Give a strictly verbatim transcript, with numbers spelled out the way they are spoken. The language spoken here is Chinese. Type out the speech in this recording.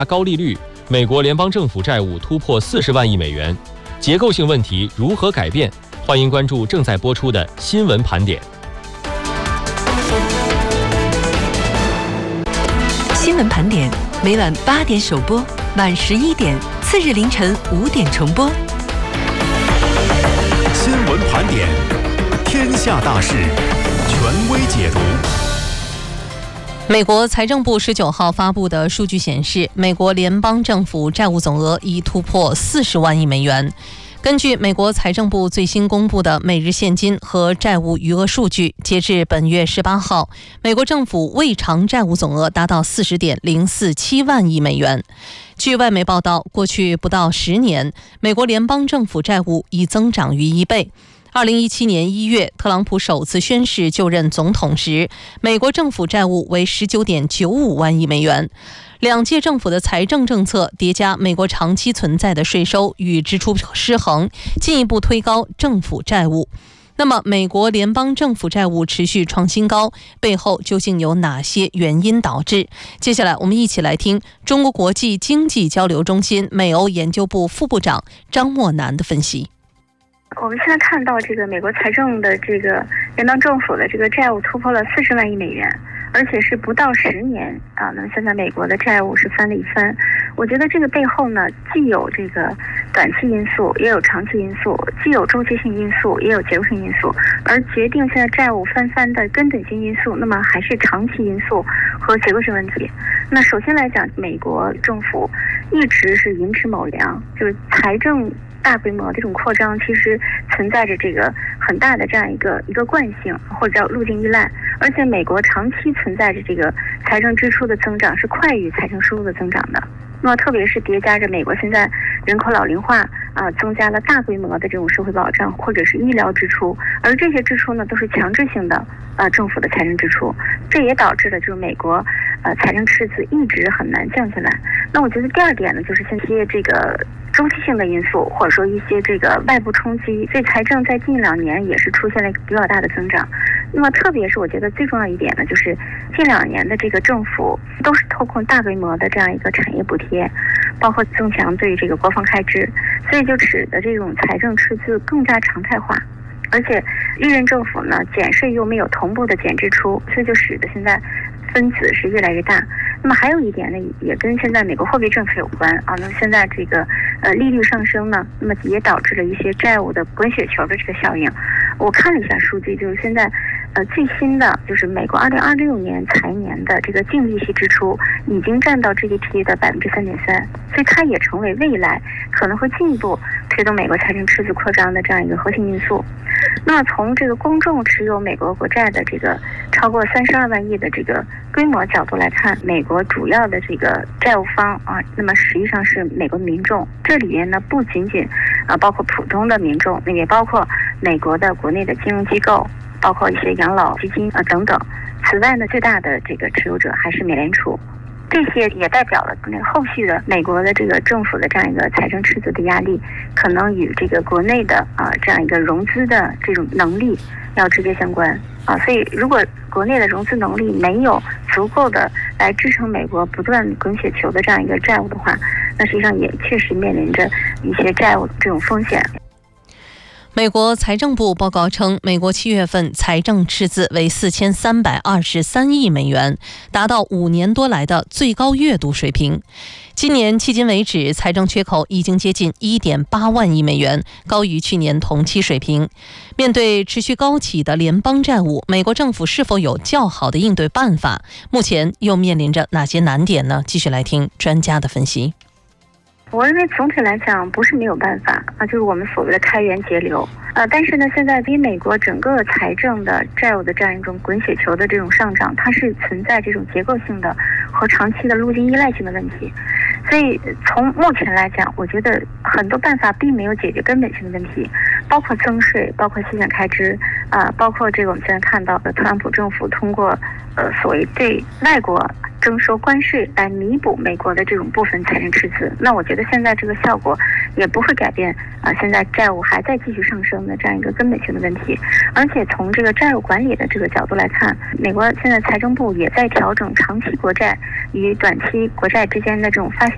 高利率，美国联邦政府债务突破四十万亿美元，结构性问题如何改变？欢迎关注正在播出的新闻盘点。 新闻盘点每晚八点首播，晚十一点，次日凌晨五点重播。 新闻盘点，天下大事，权威解读。 美国财政部十九号发布的数据显示，美国联邦政府债务总额已突破四十万亿美元。根据美国财政部最新公布的每日现金和债务余额数据，截至本月十八号，美国政府未偿债务总额达到四十点零四七万亿美元。据外媒报道，过去不到十年，美国联邦政府债务已增长逾一倍。二零一七年一月，特朗普首次宣誓就任总统时，美国政府债务为十九点九五万亿美元。两届政府的财政政策叠加美国长期存在的税收与支出失衡，进一步推高政府债务。那么，美国联邦政府债务持续创新高，背后究竟有哪些原因导致？接下来，我们一起来听中国国际经济交流中心美欧研究部副部长张默南的分析。 我们现在看到这个美国财政的这个联邦政府的这个债务突破了四十万亿美元，而且是不到十年啊，那么现在美国的债务是翻了一番。我觉得这个背后呢，既有这个短期因素，也有长期因素，既有周期性因素，也有结构性因素。而决定现在债务翻番的根本性因素，那么还是长期因素和结构性问题。那首先来讲，美国政府一直是寅吃卯粮，就是财政大规模的这种扩张，其实存在着这个很大的这样一个一个惯性，或者叫路径依赖。而且美国长期存在着这个财政支出的增长是快于财政收入的增长的。那么特别是叠加着美国现在人口老龄化啊，增加了大规模的这种社会保障或者是医疗支出，而这些支出呢都是强制性的啊政府的财政支出，这也导致了就是美国呃财政赤字一直很难降下来。那我觉得第二点呢，就是现在这个周期性的因素，或者说一些这个外部冲击，所以财政在近两年也是出现了一个比较大的增长。那么特别是我觉得最重要一点呢，就是近两年的这个政府都是透过大规模的这样一个产业补贴，包括增强对这个国防开支，所以就使得这种财政赤字更加常态化。而且历任政府呢减税又没有同步的减支出，所以就使得现在分子是越来越大。那么还有一点呢，也跟现在美国货币政策有关啊。那么现在这个呃利率上升呢，那么也导致了一些债务的滚雪球的这个效应。我看了一下数据，就是现在呃最新的就是美国二零二六年财年的这个净利息支出已经占到 G D P 的百分之三点三，所以它也成为未来可能会进一步推动美国财政赤字扩张的这样一个核心因素。那么从这个公众持有美国国债的这个超过三十二万亿的这个规模角度来看，美国主要的这个债务方啊，那么实际上是美国民众。这里面呢不仅仅啊包括普通的民众，也包括美国的国内的金融机构，包括一些养老基金啊等等。此外呢，最大的这个持有者还是美联储。这些也代表了那个后续的美国的这个政府的这样一个财政赤字的压力，可能与这个国内的啊这样一个融资的这种能力要直接相关啊。所以如果国内的融资能力没有足够的来支撑美国不断滚雪球的这样一个债务的话，那实际上也确实面临着一些债务这种风险。 美国财政部报告称，美国七月份财政赤字为四千三百二十三亿美元，达到五年多来的最高月度水平。今年迄今为止，财政缺口已经接近 一点八万亿美元，高于去年同期水平。面对持续高企的联邦债务，美国政府是否有较好的应对办法？目前又面临着哪些难点呢？继续来听专家的分析。 我认为总体来讲不是没有办法啊，就是我们所谓的开源节流呃，但是呢，现在比美国整个财政的债务的这样一种滚雪球的这种上涨，它是存在这种结构性的和长期的路径依赖性的问题。所以从目前来讲，我觉得很多办法并没有解决根本性的问题，包括增税，包括削减开支啊、呃，包括这个我们现在看到的特朗普政府通过呃所谓对外国征收关税来弥补美国的这种部分财政赤字。那我觉得现在这个效果也不会改变啊、呃，现在债务还在继续上升的这样一个根本性的问题。而且从这个债务管理的这个角度来看，美国现在财政部也在调整长期国债与短期国债之间的这种发行